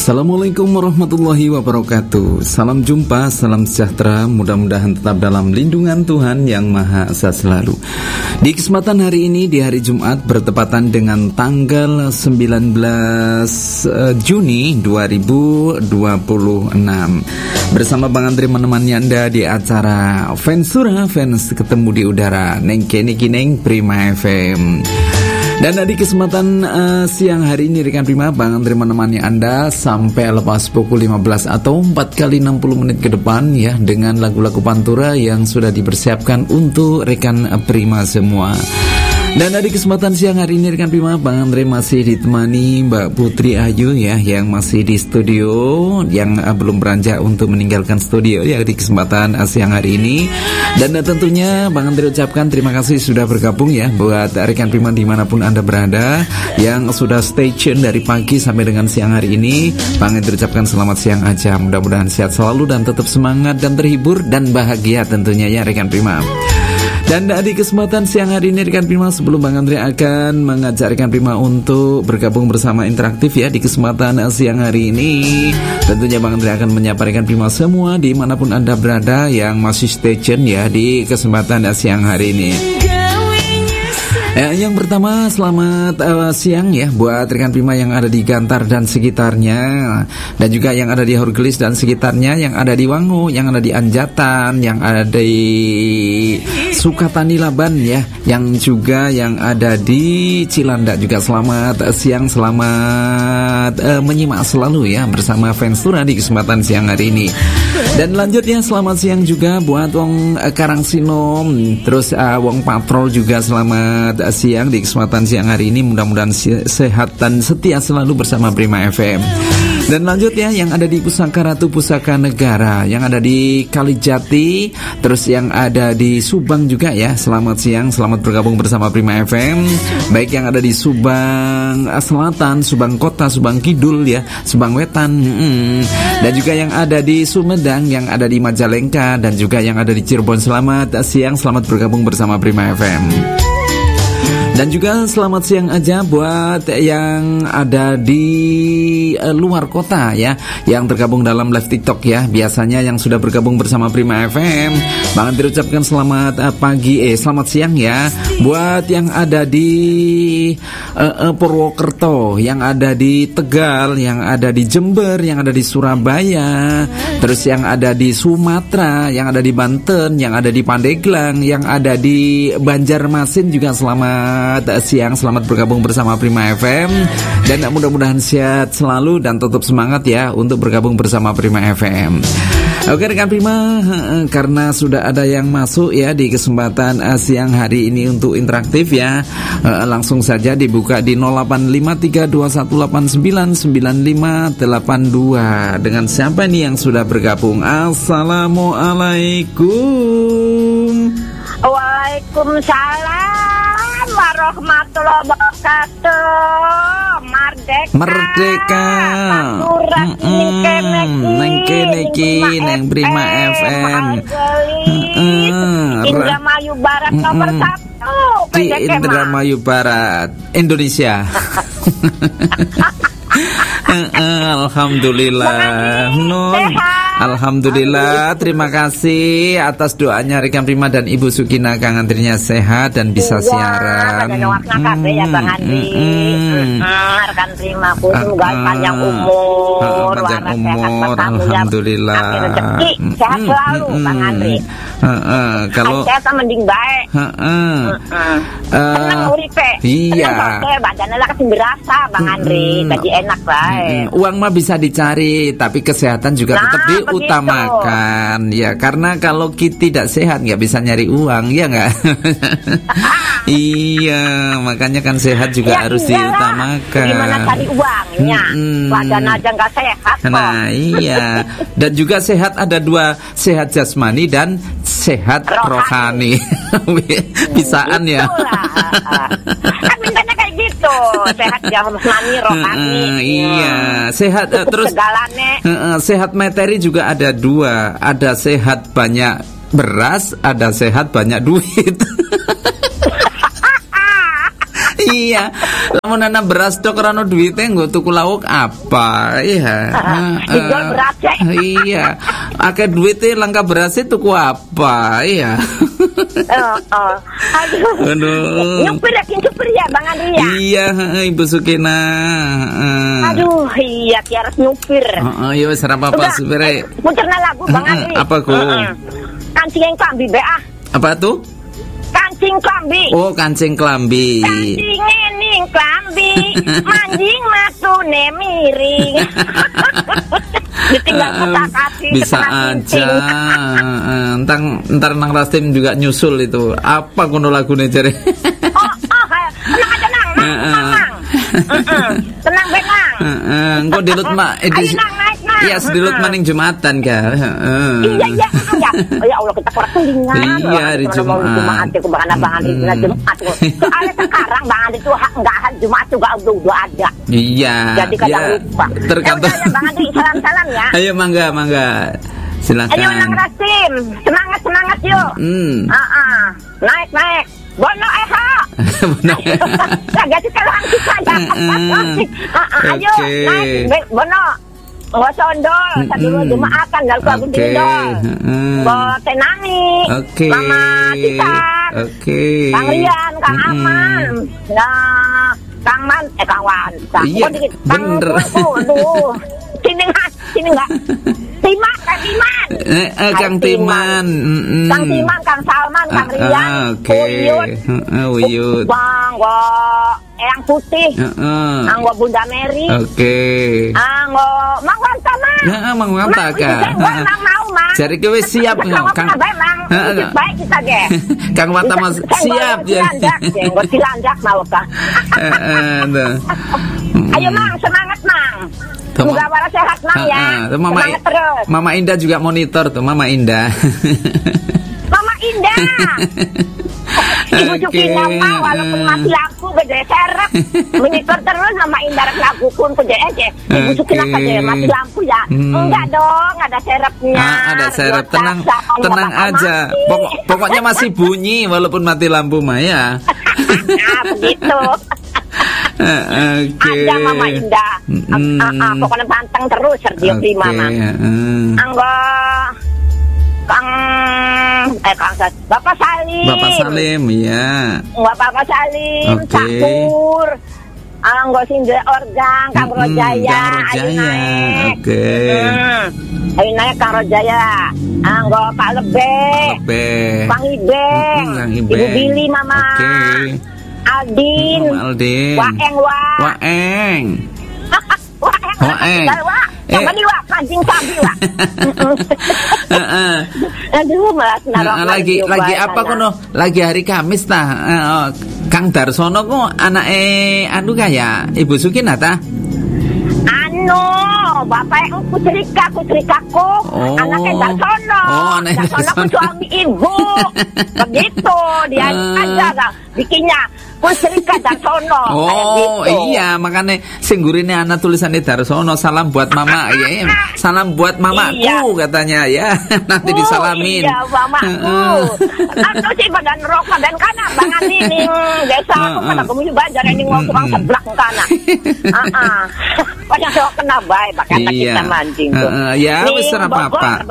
Assalamualaikum warahmatullahi wabarakatuh. Salam jumpa, salam sejahtera. Mudah-mudahan tetap dalam lindungan Tuhan Yang Maha Esa selalu. Di kesempatan hari ini, di hari Jumat bertepatan dengan tanggal 19 Juni 2026, bersama Bang Andre menemani Anda di acara Fans Surah, Fans Ketemu di Udara, Neng Kene Kineng Prima FM. Dan di kesempatan siang hari ini rekan Prima, Bang Andre menemani Anda sampai lepas pukul 15 atau 4 kali 60 menit ke depan ya, dengan lagu-lagu pantura yang sudah dipersiapkan untuk rekan Prima semua. Dan di kesempatan siang hari ini rekan Prima, Bang Andre masih ditemani Mbak Putri Ayu ya, yang masih di studio, yang belum beranjak untuk meninggalkan studio ya di kesempatan siang hari ini. Dan tentunya Bang Andre ucapkan terima kasih sudah bergabung ya buat rekan Prima dimanapun Anda berada, yang sudah stay tune dari pagi sampai dengan siang hari ini. Bang Andre ucapkan selamat siang aja, mudah-mudahan sehat selalu dan tetap semangat dan terhibur dan bahagia tentunya ya rekan Prima. Dan di kesempatan siang hari ini rekan Prima, sebelum Bang Andre akan mengajak rekan Prima untuk bergabung bersama interaktif ya di kesempatan siang hari ini, tentunya Bang Andre akan menyapa rekan Prima semua dimanapun Anda berada yang masih stay tune ya di kesempatan siang hari ini. Yang pertama, selamat siang ya buat rekan Prima yang ada di Gantar dan sekitarnya, dan juga yang ada di Horgelis dan sekitarnya, yang ada di Wangu, yang ada di Anjatan, yang ada di Sukatani Laban ya, yang juga yang ada di Cilanda juga. Selamat siang, selamat menyimak selalu ya bersama Fans Surah di kesempatan siang hari ini. Dan lanjutnya selamat siang juga buat Wong Karangsinom, terus Wong Patrol juga selamat siang di kesempatan siang hari ini. Mudah-mudahan sehat dan setia selalu bersama Prima FM. Dan lanjutnya yang ada di Pusaka Ratu Pusaka Negara, yang ada di Kalijati, terus yang ada di Subang juga ya. Selamat siang, selamat bergabung bersama Prima FM. Baik yang ada di Subang Selatan, Subang Kota, Subang Kidul ya, Subang Wetan, dan juga yang ada di Sumedang, yang ada di Majalengka, dan juga yang ada di Cirebon. Selamat siang, selamat bergabung bersama Prima FM. Dan juga selamat siang aja buat yang ada di luar kota ya, yang tergabung dalam live TikTok ya. Biasanya yang sudah bergabung bersama Prima FM, Bang Andri ucapkan selamat selamat siang ya buat yang ada di Purwokerto, yang ada di Tegal, yang ada di Jember, yang ada di Surabaya, terus yang ada di Sumatera, yang ada di Banten, yang ada di Pandeglang, yang ada di Banjarmasin juga. Selamat siang, selamat bergabung bersama Prima FM, dan mudah-mudahan sehat selalu dan tetap semangat ya untuk bergabung bersama Prima FM. Oke rekan Prima, karena sudah ada yang masuk ya di kesempatan siang hari ini untuk interaktif ya, langsung saja dibuka di 085321899582. Dengan siapa nih yang sudah bergabung? Assalamualaikum. Waalaikumsalam warahmatullahi wabarakatuh. Merdeka. Neng Keneki, Neng Prima FM. Indramayu Barat nomor 1. Di Indramayu Barat, Indonesia. Alhamdulillah, Nun. Alhamdulillah, terima kasih atas doanya rekan Prima dan Ibu Sukina. Kang Andrinya sehat dan bisa siaran. Bang Andri. Rekan Prima pun semoga panjang umur, alhamdulillah. Sehat selalu Bang Andri. Kalau saya mending baik. Tenang uripe. Iya. Badannya lah kasih berasa Bang Andri, tadi enak baik. Uang mah bisa dicari, tapi kesehatan juga tetap diutamakan ya, karena kalau kita tidak sehat nggak bisa nyari uang ya nggak. Iya, makanya kan sehat juga ya, harus diutamakan. Gimana cari uangnya? Badan aja nggak sehat kok. Nah iya, dan juga sehat ada dua, sehat jasmani dan sehat rohani. Bisaan ya. Kan mintanya kayak gitu, sehat jasmani rohani. Iya, sehat terus segalanya. Sehat materi juga ada dua, ada sehat banyak beras, ada sehat banyak duit. Iya, lamun ana beras tok ora ono duwite nggo tuku lauk apa? Iya. Dijual beras ya. Iya. Akeh duwite langka berasnya tuku apa? Iya. Aduh. Nyupir ya Bang Andri ya. Iya, Ibu Sukina. Aduh, iya tiaras nyupir. Iya wis ora apa-apa supire. Muterna lagu Bang Andri. Apa ku? Kancing klambi be ah. Apa tuh? Kancing klambi. Oh, kancing klambi. Kancing ening klambi, manjing matune miring. Ditinggal kata-kati. Bisa aja. Entar nang Rastim juga nyusul itu. Apa kuno lagune jare? Tenang aja nang. Tenang benang. Engko dilut mak edisi. Iya, sedilut maning Jumatan ka. Iya. Ya Allah kita kurang telinga. Iya, hari Jumat. Aku bahkan abangan di Jumat. Soalnya sekarang Bang Andi tuh enggak hari Jumat juga udah ada. Iya. Jadi kadang lupa. Tergantung. Bang Andi salam-salam ya. Ayo mangga. Silakan. Ayo nang Rasim. Semangat yuk. Naik. Bono Eha. Agak sekarang kita ya. Ayo naik Bono. Nggak sondol, satu Jumatan lalu aku dindol. Nggak tenani. Mama Tisan. Kang Rian, Kang Aman. Nah, Kang Wan. Iya, bener. Aduh, sini nggak. Timan. Kang Timan. Kang Timan, Kang Salman, Kang Rian. Uyut. Bang, Eyang Putih. Anggo Bunda Mary. Anggo Mang Wanta Mang. Mang Wanta ka. Mang mau Mang. Jare kowe siap Kang. Baik kita ge. Kang Wanta mas siap ya. Nggo dilandak mau ka. Ayo Mang, semangat Mang. Semoga waras sehat Mang ya. Semangat terus. Mama Indah juga monitor tuh, Mama Indah. Mama Indah. Ibu Sukina mah walaupun masih laku gede serep monitor terus sama Indah lagu pun gede aja. Ibu Sukina gede masih lampu ya. Enggak dong, ada serepnya. Ada serep, tenang aja. Pokoknya masih bunyi walaupun mati lampu mah ya. Begitu. Ada Mama Indah. Pokoknya banteng terus Sergio Prima mah. Anggo Bapak Salim ya. Bapak Salim, Cakur, Anggo Sindre Organg, Kang Rojaya, ayo naik. Ayo naik Kang Rojaya. Anggo Pak Lebe, Bang Ibeng, Ibu Billy, Mama Aldin, Waeng. Sama dia kancing sabi wa. Aduh mas lagi apa kono? Lagi hari Kamis tah. Kang Darsono ku anake anu kaya Ibu Sukina tah? Bapak kutrikaku anaknya Darsono. Darsono ku suami ibu. Begitu dia aja bikinnya Kustrika Darsono. Iya makanya singgurine anak tulisannya Darsono. Salam buat mama ya. Salam buat mamaku katanya ya. Nanti disalamin. Iya mamaku. Anu sih badan rok badan kanan Bang Andi ning desa aku pada kumuju bajar ning wong tukang seblak kana. Pada sok kena bae pakai kita mancing tuh. Ya wis ora apa-apa.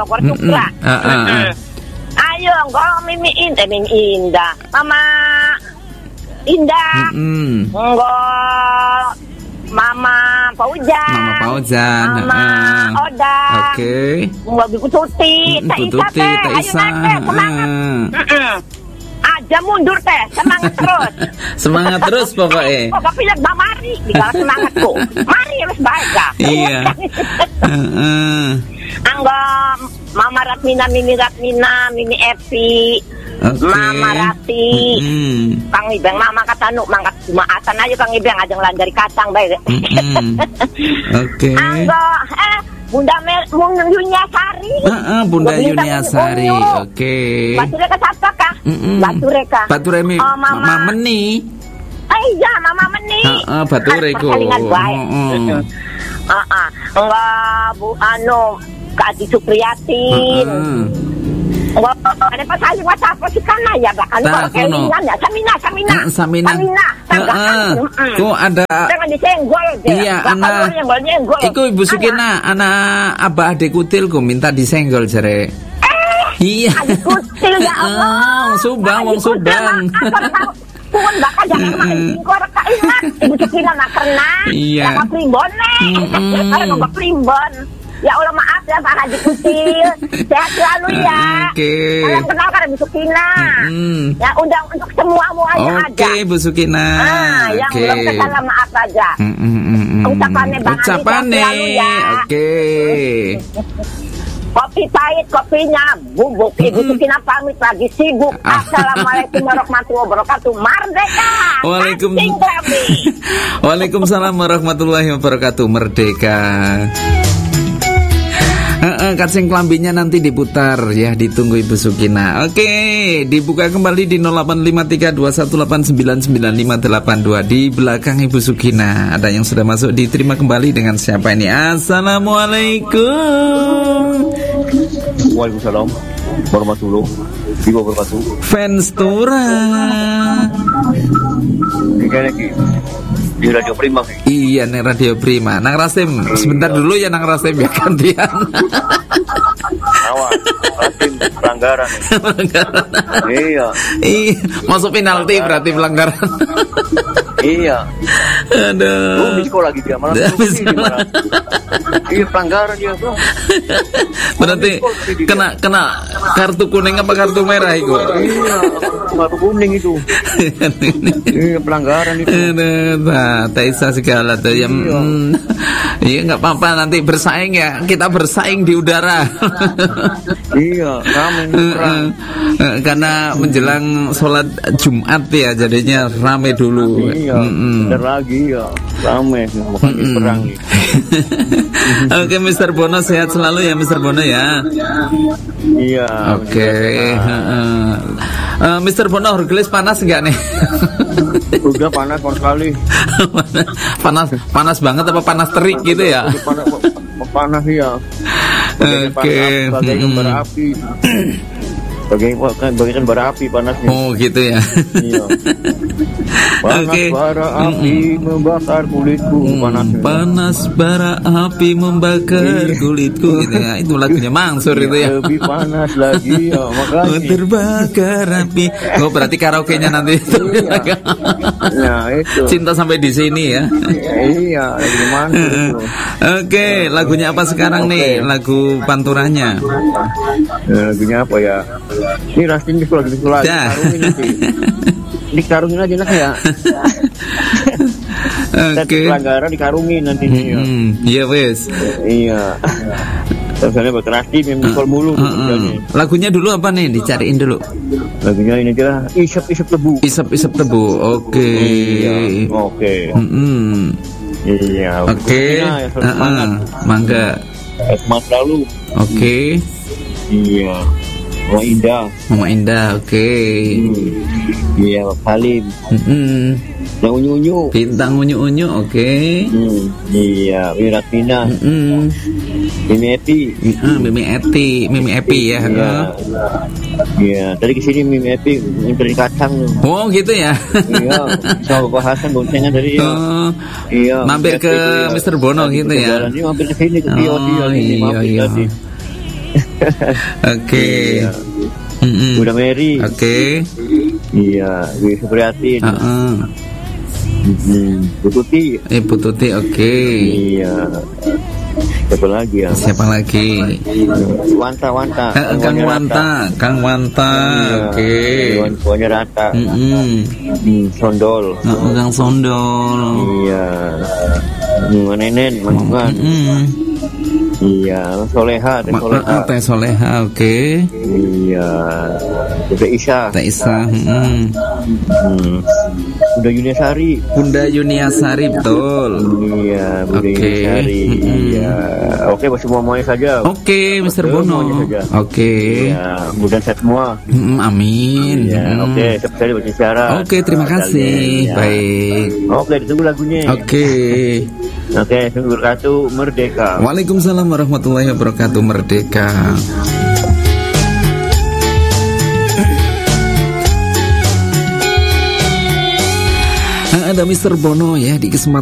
Ayo nggo Mimi Indah. Mama Indah. Nggo Mama Paujan. Mama Oda. Nggo Ibu Tuti, Teh Isa. Ayo semangat. Aja mundur teh, semangat terus. Semangat terus pokoknya. Pokoknya Mari, digawa semangatku. Mari wis baik lah. Iya. Anggo Mama Ratmina, Mimi Epi. Mama Rati. Kang Ibeng Mama katanu mangkat Jumatan aja Kang Ibeng ajeng landari kacang bae. Anggo Bunda Yuniasari. Bunda Yuniasari. Bature ka sapa ka? Bature mi Mama Meni. Iya, Mama Meni. Bature ku. Enggak Bu Kak Adi Supriyatin. Ada pasal WhatsApp si kana ya bakal kalau kelingan ya Samina. Kok ada jangan disenggol dia. Iya, anak. Iku Ibu Sukina, anak abah adik kutil ku minta disenggol jare. Iya. Adik kutil ya Allah. Wong Subang. Pun bakal jangan main korek ingat Ibu Sukina makarna. Iya. Sama primbon Kalau mau primbon. Ya Allah maaf ya Pak Haji Kutil. Sehat selalu ya. Oke. Salam kenal kan Ibu Sukina. Ya undang untuk semuanya ada. Oke Ibu Sukina. Yang belum kesal maaf aja. Ucapannya Bang Ali selalu ya. Oke. Kopi pahit, kopinya bubuk. Ibu Sukina pamit lagi sibuk. Assalamualaikum warahmatullahi wabarakatuh. Merdeka. Waalaikumsalam warahmatullahi wabarakatuh. Merdeka. Kacing kelambinya nanti diputar ya, ditunggu Ibu Sukina. Oke, dibuka kembali di 085321899582 di belakang Ibu Sukina. Ada yang sudah masuk, diterima kembali dengan siapa ini? Assalamualaikum. Waalaikumsalam warahmatullahi wabarakatuh. Fans Tura. Di Radio Prima. Iya, nih Radio Prima. Nang Rasim, sebentar dulu ya Nang Rasim ya gantian. Awas, Rasim pelanggaran. Iya. Masuk penalti berarti pelanggaran. Iya. Aduh. Di sekolah lagi dia malah. Iya pelanggaran dia tuh. Berarti kena kartu kuning apa kartu merah itu? Iya, kartu kuning itu. Iya pelanggaran itu. Taisa segala tuh yang iya nggak apa-apa, nanti bersaing ya, kita bersaing di udara. Iya rame karena menjelang sholat Jumat ya jadinya rame dulu. Iya bentar lagi ya rame bukan perang nih. Oke Mr. Bono, sehat selalu ya Mr. Bono ya. Iya. Oke. Mr. Bono, Hercules panas nggak nih? Udah panas sekali. panas banget apa panas terik gitu ya? Panas ya. Oke. Bagaikan bara api. Bagaikan bara api panasnya. Oh gitu ya. Iya. Panas bara api membakar kulitku. Panas bara api membakar kulitku gitu ya. Itu lagunya Mangsur itu ya. Lebih panas lagi ya makanya. Terbakar api. Oh berarti karaoke-nya nanti itu. Nah itu. Cinta sampai di sini ya. Iya, lagi Mansur itu. Oke, lagunya apa sekarang nih? Lagu panturanya. Lagunya apa ya? Ini Rastin di sekolah karungin nanti. Dikarungin aja lah ya. Oke. Pelanggaran dikarungin nanti. Iya wes. Iya. Terusnya buat Rastin yang mikol mulu. Lagunya dulu apa nih? Dicariin dulu. Lagunya ini aja. Isap-isap tebu. Isap-isap tebu. Oke. Iya. Oke. Iya. Oke. Mangga. Semangat lalu. Oke. Iya. Mama Indah, oke. Iya, Halim. Yang unyu-unyu. Bintang unyu-unyu, oke. Iya, Wiratina. Mimi Epi ya. Iya, tadi kesini Mimi Epi dari kacang. Oh gitu ya. Iya, sama bahasan boncengan dari. Iya. Mampir ke Mr. Bono gitu ya. Ini mampir ke sini ke Tio ini mampir tadi. Oke. Udah Mary. Oke. Iya, Wi Supriyatin. Pututi. Pututi, oke. Iya. Siapa lagi ya? Siapa lagi? Wanta. Kang Wanta. Oke. Semuanya rata. Sondol. Kang Sondol. Iya. Nenen, Manungan. Iya, Soleha, Teh Soleha, oke. Iya, Teh Isa. Bunda Yuniasari, betul. Iya, Bunda Yuniasari. Iya, oke, semuanya saja. Oke, Mr. Bono. Oke. Iya, mudah sehat semua. Amin. Iya, oke, sekali berbicara. Oke, terima kasih. Baik. Oke, ditunggu lagunya. Oke. Oke, wabarakatuh, Merdeka. Waalaikumsalam warahmatullahi wabarakatuh, Merdeka. ada Mr. Bono ya di kesempatan